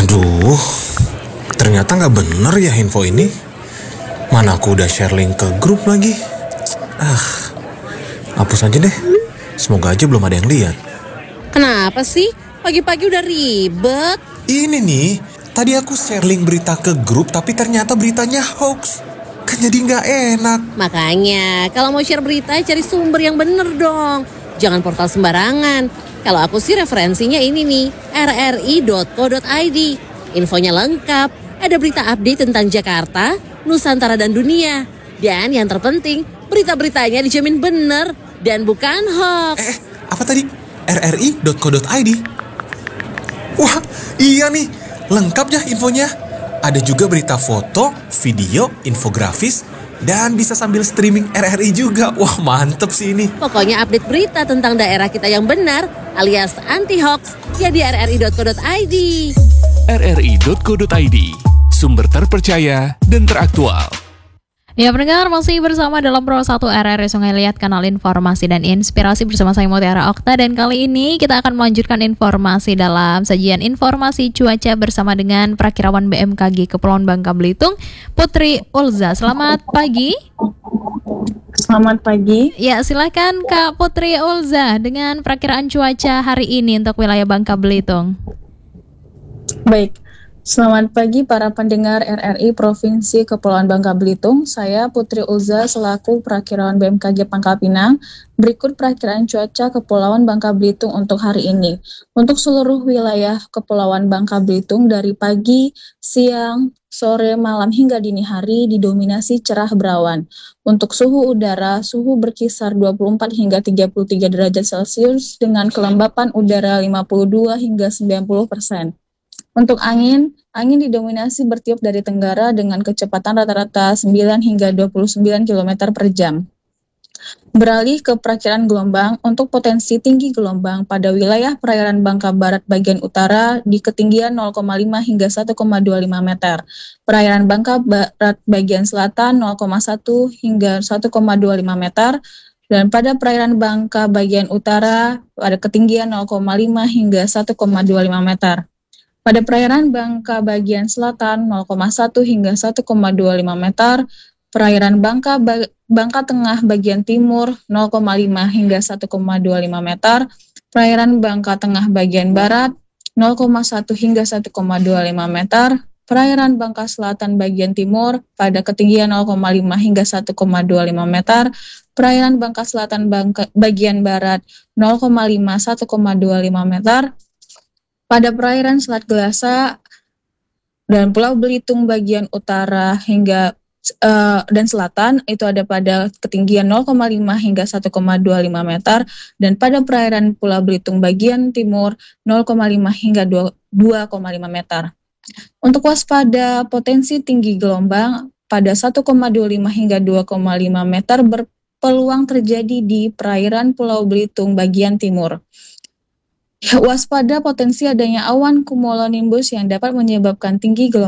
Aduh, ternyata nggak bener ya info ini. Mana aku udah share link ke grup lagi. Hapus aja deh. Semoga aja belum ada yang lihat. Kenapa sih? Pagi-pagi udah ribet. Ini nih, tadi aku share link berita ke grup tapi ternyata beritanya hoax. Kan jadi nggak enak. Makanya, kalau mau share berita cari sumber yang bener dong. Jangan portal sembarangan. Kalau aku sih referensinya ini nih, rri.co.id. Infonya lengkap, ada berita update tentang Jakarta, Nusantara dan dunia. Dan yang terpenting, berita-beritanya dijamin bener dan bukan hoax. Apa tadi? rri.co.id? Wah, iya nih, lengkap ya infonya. Ada juga berita foto, video, infografis, dan bisa sambil streaming RRI juga. Wah, mantep sih ini. Pokoknya update berita tentang daerah kita yang benar alias anti-hoax ya di rri.co.id. rri.co.id, sumber terpercaya dan teraktual. Ya pendengar, masih bersama dalam Pro 1 RRI Sungai Liat, kanal informasi dan inspirasi bersama saya Mutiara Okta. Dan kali ini kita akan melanjutkan informasi dalam sajian informasi cuaca bersama dengan Prakirawan BMKG Kepulauan Bangka Belitung, Putri Ulza. Selamat pagi. Selamat pagi. Ya, silakan Kak Putri Ulza dengan perakiraan cuaca hari ini untuk wilayah Bangka Belitung. Baik. Selamat pagi para pendengar RRI Provinsi Kepulauan Bangka Belitung. Saya Putri Ulza selaku Prakirawan BMKG Pangkal Pinang. Berikut perakiraan cuaca Kepulauan Bangka Belitung untuk hari ini. Untuk seluruh wilayah Kepulauan Bangka Belitung dari pagi, siang, sore, malam hingga dini hari didominasi cerah berawan. Untuk suhu udara, suhu berkisar 24 hingga 33 derajat Celcius dengan kelembapan udara 52 hingga 90%. Untuk angin didominasi bertiup dari tenggara dengan kecepatan rata-rata 9 hingga 29 km per jam. Beralih ke perakiraan gelombang, untuk potensi tinggi gelombang pada wilayah perairan Bangka Barat bagian utara di ketinggian 0,5 hingga 1,25 meter. Perairan Bangka Barat bagian selatan 0,1 hingga 1,25 meter. Dan pada perairan Bangka bagian utara pada ketinggian 0,5 hingga 1,25 meter. Pada perairan Bangka bagian selatan 0,1 hingga 1,25 meter, perairan Bangka Tengah bagian timur 0,5 hingga 1,25 meter, perairan Bangka Tengah bagian barat 0,1 hingga 1,25 meter, perairan Bangka Selatan bagian timur pada ketinggian 0,5 hingga 1,25 meter, perairan Bangka Selatan bagian barat 0,5 1,25 meter. Pada perairan Selat Gelasa dan Pulau Belitung bagian utara hingga dan selatan itu ada pada ketinggian 0,5 hingga 1,25 meter, dan pada perairan Pulau Belitung bagian timur 0,5 hingga 2,5 meter. Untuk waspada potensi tinggi gelombang pada 1,25 hingga 2,5 meter berpeluang terjadi di perairan Pulau Belitung bagian timur. Waspada potensi adanya awan cumulonimbus yang dapat menyebabkan tinggi gelombang